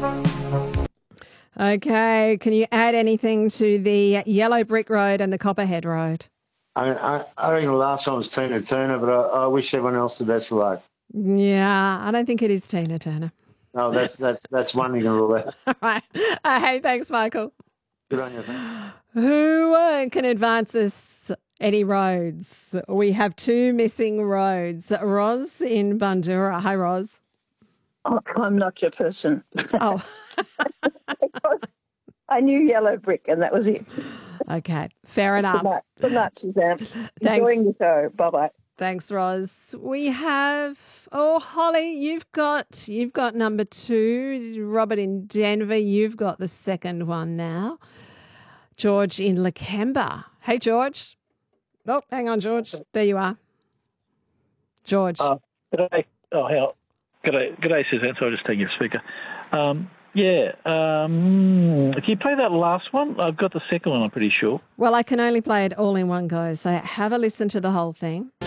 Okay, can you add anything to the Yellow Brick Road and the Copperhead Road? I reckon the last one was Tina Turner, but I wish everyone else the best of luck. Yeah, I don't think it is Tina Turner. No, that's one you can rule out. All right. Hey, thanks, Michael. Good on you. Thanks. Who can advance us any roads? We have two missing roads. Roz in Bundoora. Hi, Roz. Oh, I'm not your person. Oh, I knew Yellow Brick, and that was it. okay. Fair enough. Good night, Suzanne. Thanks. Enjoying the show. Bye-bye. Thanks, Roz. We have Holly, you've got number 2. Robert in Denver, you've got the second one now. George in Lakemba. Hey, George. Oh, hang on, George. There you are. George. G'day. Oh, hell. G'day, Suzanne. So I'll just take your speaker. If you play that last one, I've got the second one, I'm pretty sure. Well, I can only play it all in one go, so have a listen to the whole thing.